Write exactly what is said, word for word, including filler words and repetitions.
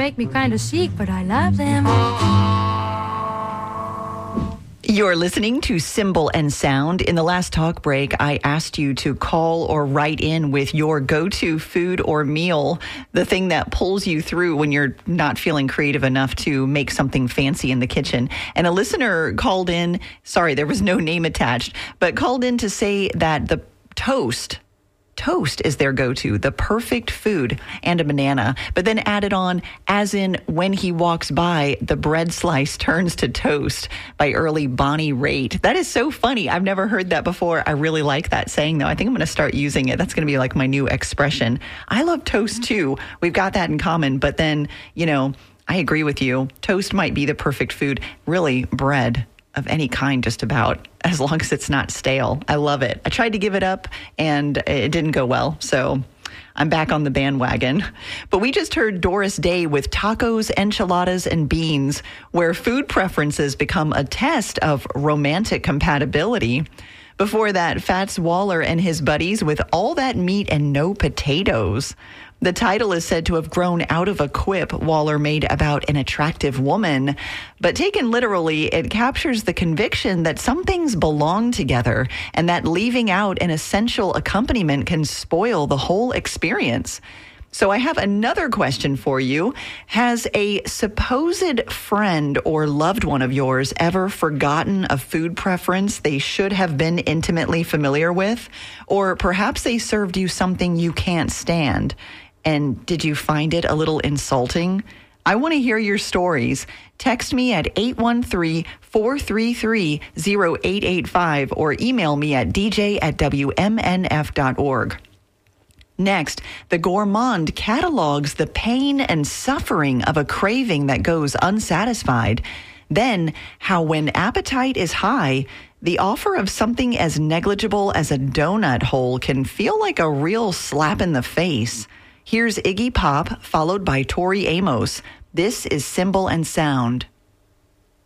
make me kind of sick, but I love them. You're listening to Symbol and Sound. In the last talk break, I asked you to call or write in with your go-to food or meal, the thing that pulls you through when you're not feeling creative enough to make something fancy in the kitchen. And a listener called in, sorry, there was no name attached, but called in to say that the toast Toast is their go-to, the perfect food, and a banana. But then added on, as in, when he walks by, the bread slice turns to toast by early Bonnie Raitt. That is so funny. I've never heard that before. I really like that saying, though. I think I'm going to start using it. That's going to be like my new expression. I love toast, too. We've got that in common. But then, you know, I agree with you. Toast might be the perfect food. Really, bread of any kind, just about, as long as it's not stale. I love it. I tried to give it up and it didn't go well, so I'm back on the bandwagon. But we just heard Doris Day with Tacos, Enchiladas, and Beans, where food preferences become a test of romantic compatibility. Before that, Fats Waller and his buddies with All That Meat and No Potatoes. The title is said to have grown out of a quip Waller made about an attractive woman. But taken literally, it captures the conviction that some things belong together and that leaving out an essential accompaniment can spoil the whole experience. So I have another question for you. Has a supposed friend or loved one of yours ever forgotten a food preference they should have been intimately familiar with? Or perhaps they served you something you can't stand? And did you find it a little insulting? I want to hear your stories. Text me at eight one three, four three three, zero eight eight five or email me at d j at w m n f dot org. Next, the gourmand catalogs the pain and suffering of a craving that goes unsatisfied. Then, how when appetite is high, the offer of something as negligible as a donut hole can feel like a real slap in the face. Here's Iggy Pop, followed by Tori Amos. This is Symbol and Sound.